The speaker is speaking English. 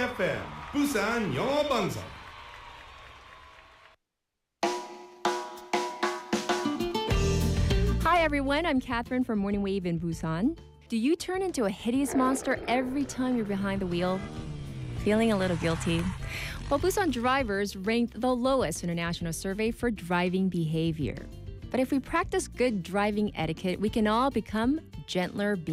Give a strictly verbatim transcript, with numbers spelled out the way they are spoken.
에프엠 부산 영어 방송. Hi everyone, I'm Catherine from Morning Wave in Busan. Do you turn into a hideous monster every time you're behind the wheel? Feeling a little guilty? Well, Busan drivers ranked the lowest in a national survey for driving behavior. But if we practice good driving etiquette, we can all become gentler beings.